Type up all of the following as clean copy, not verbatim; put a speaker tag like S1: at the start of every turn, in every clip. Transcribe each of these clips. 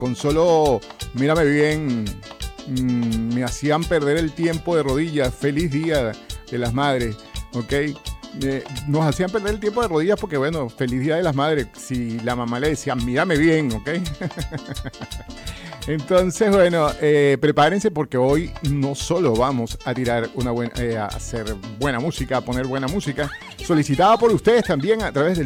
S1: Con solo, mírame bien, me hacían perder el tiempo de rodillas. Feliz Día de las Madres, ¿ok? Nos hacían perder el tiempo de rodillas porque, bueno, feliz Día de las Madres. Si la mamá le decía, mírame bien, ¿ok? Entonces, bueno, prepárense porque hoy no solo vamos a tirar a hacer buena música, a poner buena música, solicitada por ustedes también a través del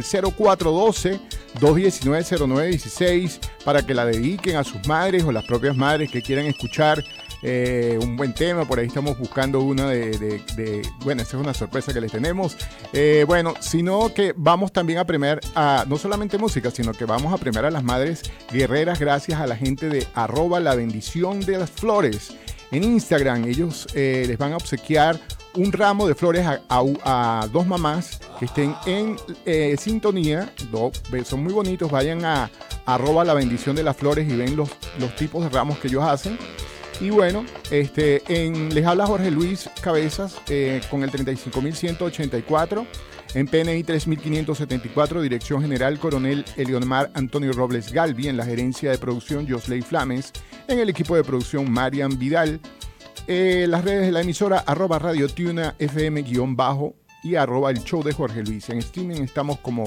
S1: 0412-219-0916 para que la dediquen a sus madres o las propias madres que quieran escuchar un buen tema. Por ahí estamos buscando una bueno, esa es una sorpresa que les tenemos. Bueno, sino que vamos también a premiar no solamente música, sino que vamos a premiar a las madres guerreras gracias a la gente de @labendiciondelasflores. En Instagram ellos les van a obsequiar un ramo de flores a dos mamás que estén en sintonía. Son muy bonitos. Vayan a @labendiciondelasflores y ven los tipos de ramos que ellos hacen. Y bueno, les habla Jorge Luis Cabezas con el 35184, en PNI 3574, Dirección General Coronel Eleonmar Antonio Robles Galvi, en la gerencia de producción Josley Flames, en el equipo de producción Marian Vidal, las redes de la emisora @RadioTunaFM_ y @el show de Jorge Luis. En streaming estamos como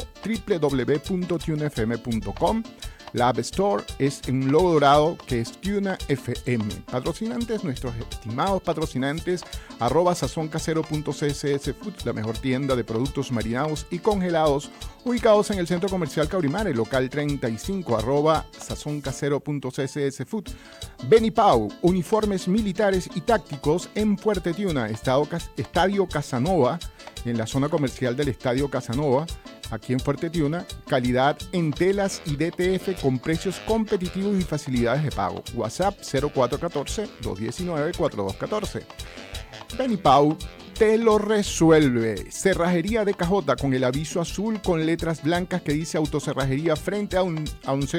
S1: www.tunafm.com. La App Store es un logo dorado que es Tuna FM. Patrocinantes, nuestros estimados patrocinantes, @sazoncasero.css Food, la mejor tienda de productos marinados y congelados, ubicados en el Centro Comercial Caurimare, local 35, @sazoncasero.css Food. Benipau, uniformes militares y tácticos en Puerto Tiuna, Estadio Casanova, en la zona comercial del Estadio Casanova, aquí en Fuerte Tiuna, calidad en telas y DTF con precios competitivos y facilidades de pago. WhatsApp 0414-219-4214. Benipau te lo resuelve. Cerrajería de Cajota con el aviso azul con letras blancas que dice autocerrajería frente a un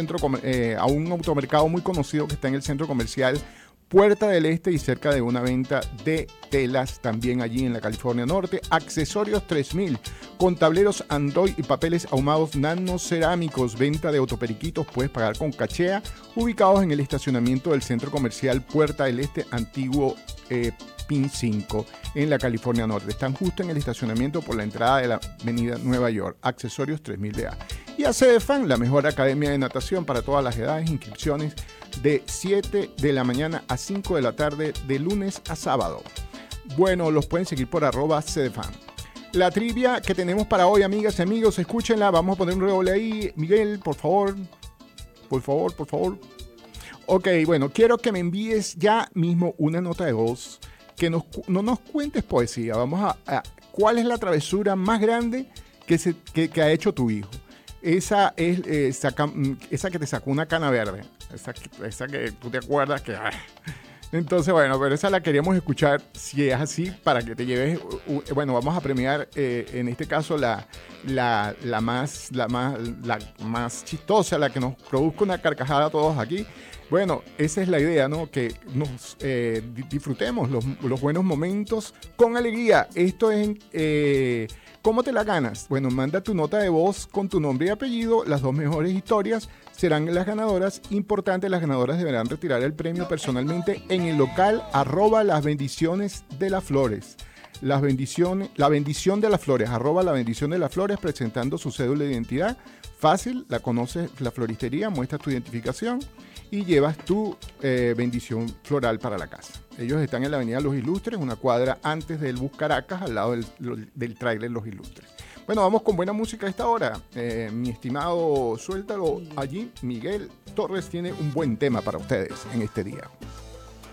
S1: automercado muy conocido que está en el centro comercial Puerta del Este y cerca de una venta de telas también allí en la California Norte. Accesorios 3000 con tableros Android y papeles ahumados nanocerámicos. Venta de autoperiquitos, puedes pagar con cachea. Ubicados en el estacionamiento del Centro Comercial Puerta del Este, antiguo PIN 5 en la California Norte. Están justo en el estacionamiento por la entrada de la avenida Nueva York. Accesorios 3000DA. Y ACDFAN, la mejor academia de natación para todas las edades. Inscripciones de 7 de la mañana a 5 de la tarde, de lunes a sábado. Bueno, los pueden seguir por @CDFAN. La trivia que tenemos para hoy, amigas y amigos, escúchenla. Vamos a poner un redoble ahí. Miguel, por favor. Por favor, por favor. Ok, bueno, quiero que me envíes ya mismo una nota de voz. Que no nos cuentes poesía. Vamos a ¿cuál es la travesura más grande que ha hecho tu hijo? Esa es esa que te sacó una cana verde. Esa que tú te acuerdas que... Entonces, bueno, pero esa la queríamos escuchar, si es así, para que te lleves... Bueno, vamos a premiar, en este caso, la más chistosa, la que nos produzca una carcajada a todos aquí. Bueno, esa es la idea, ¿no? Que nos disfrutemos los buenos momentos con alegría. Esto es... ¿Cómo te la ganas? Bueno, manda tu nota de voz con tu nombre y apellido. Las dos mejores historias serán las ganadoras. Importante, las ganadoras deberán retirar el premio personalmente en el local @las bendiciones de las flores. La bendición de las flores, @la bendición de las flores, presentando su cédula de identidad. Fácil, la conoces, la floristería, muestras tu identificación y llevas tu bendición floral para la casa. Ellos están en la avenida Los Ilustres, una cuadra antes del Bus Caracas, al lado del tráiler Los Ilustres. Bueno, vamos con buena música a esta hora. Mi estimado, suéltalo allí. Miguel Torres tiene un buen tema para ustedes en este día.